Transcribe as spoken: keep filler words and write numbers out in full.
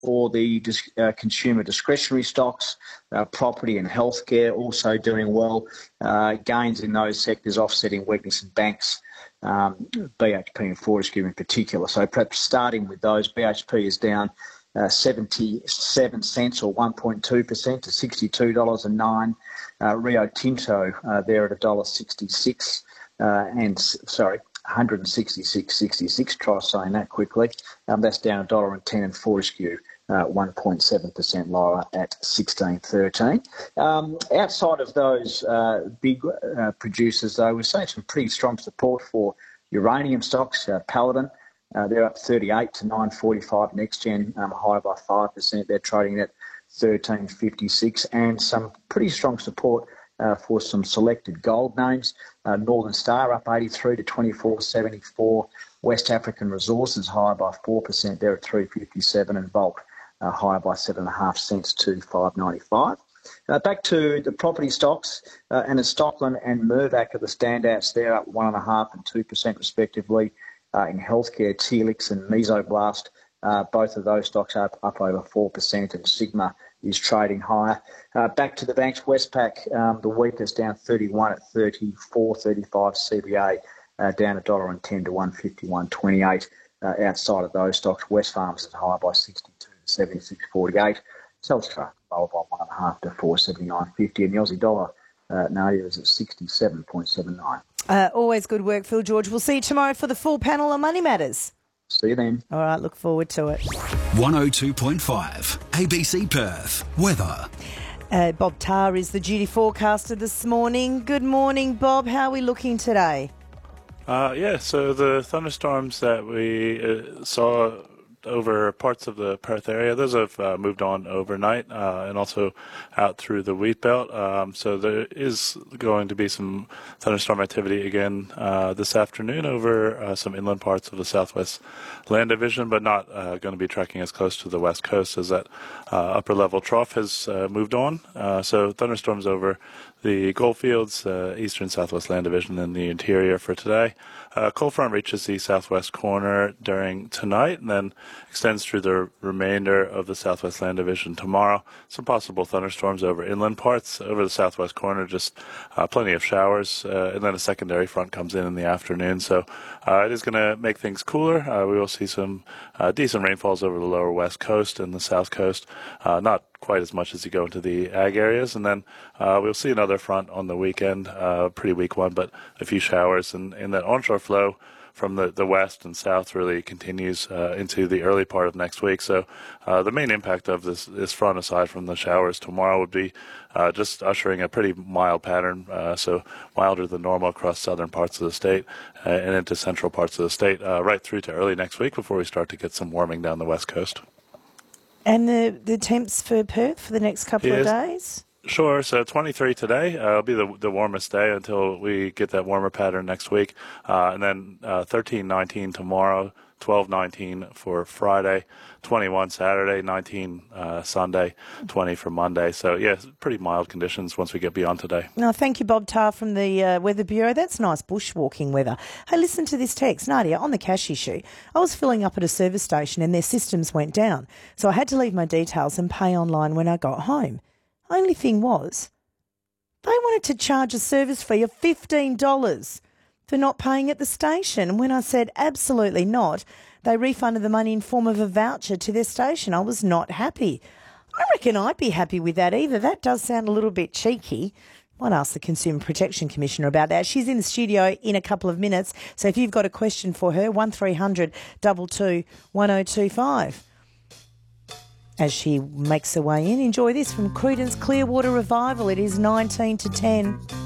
for the dis- uh, consumer discretionary stocks. Uh, property and healthcare also doing well. Uh, gains in those sectors offsetting weakness in banks, um, B H P and Fortescue in particular. So perhaps starting with those, B H P is down uh, seventy-seven cents or one point two percent to sixty-two dollars and nine. Uh, Rio Tinto, uh, they're at one dollar sixty-six uh, and, sorry, one sixty-six sixty-six, try saying that quickly. Um, that's down one dollar ten, and Fortescue uh, one point seven percent lower at sixteen thirteen. Um, outside of those uh, big uh, producers, though, we're seeing some pretty strong support for uranium stocks. Uh, Paladin, uh, they're up thirty-eight to nine forty-five. NextGen, um, higher by five percent. They're trading at thirteen fifty-six, and some pretty strong support Uh, for some selected gold names. Uh, Northern Star up eighty-three to twenty-four seventy-four. West African Resources higher by four percent. They're at three fifty-seven, and Volt uh, higher by seven point five cents to five ninety-five. Uh, back to the property stocks, uh, and Stockland and Mirvac are the standouts. They're up one point five and two percent respectively. Uh, in healthcare, Telix and Mesoblast, uh, both of those stocks are up, up over four percent, and Sigma is trading higher. Uh, back to the banks, Westpac, um, the weakest, down thirty-one at thirty-four thirty-five. C B A uh, down one dollar ten to one fifty-one twenty-eight. Uh, outside of those stocks, Wesfarmers is higher by sixty-two to seventy-six forty-eight. Telstra lower by one point five to four seventy-nine fifty, and the Aussie dollar, uh, Nadia, is at sixty-seven point seven nine. Uh, always good work, Phil George. We'll see you tomorrow for the full panel on Money Matters. See you then. All right, look forward to it. one oh two point five A B C Perth. Weather. Uh, Bob Tarr is the duty forecaster this morning. Good morning, Bob. How are we looking today? Uh, yeah, so the thunderstorms that we uh, saw over parts of the Perth area, those have uh, moved on overnight uh, and also out through the wheat belt. Um, so there is going to be some thunderstorm activity again uh, this afternoon over uh, some inland parts of the Southwest Land Division, but not uh, going to be tracking as close to the west coast as that uh, upper level trough has uh, moved on. Uh, so thunderstorms over the Goldfields, uh, eastern Southwest Land Division, and the interior for today. Uh, cold front reaches the southwest corner during tonight and then extends through the remainder of the Southwest Land Division tomorrow. Some possible thunderstorms over inland parts. Over the southwest corner, just uh, plenty of showers, uh, and then a secondary front comes in in the afternoon. So uh, it is going to make things cooler. Uh, we will see some uh, decent rainfalls over the lower west coast and the south coast. Uh, not quite as much as you go into the ag areas. And then uh, we'll see another front on the weekend, uh, pretty weak one, but a few showers. And, and that onshore flow from the, the west and south really continues uh, into the early part of next week. So uh, the main impact of this, this front, aside from the showers tomorrow, would be uh, just ushering a pretty mild pattern, uh, so milder than normal across southern parts of the state uh, and into central parts of the state, uh, right through to early next week before we start to get some warming down the west coast. And the, the temps for Perth for the next couple yes. of days? Sure. So twenty-three today. Uh, it'll be the, the warmest day until we get that warmer pattern next week. Uh, and then uh, thirteen nineteen tomorrow, twelve nineteen for Friday, twenty-one Saturday, nineteen uh, Sunday, twenty for Monday. So, yeah, pretty mild conditions once we get beyond today. No, thank you, Bob Tarr from the uh, Weather Bureau. That's nice bushwalking weather. Hey, listen to this text. Nadia, on the cash issue, I was filling up at a service station and their systems went down. So I had to leave my details and pay online when I got home. Only thing was, they wanted to charge a service fee of fifteen dollars for not paying at the station. And when I said absolutely not, they refunded the money in form of a voucher to their station. I was not happy. I reckon I'd be happy with that either. That does sound a little bit cheeky. Might ask the Consumer Protection Commissioner about that. She's in the studio in a couple of minutes. So if you've got a question for her, one three hundred two two one oh two five. As she makes her way in, enjoy this from Creedence Clearwater Revival. It is nineteen to ten.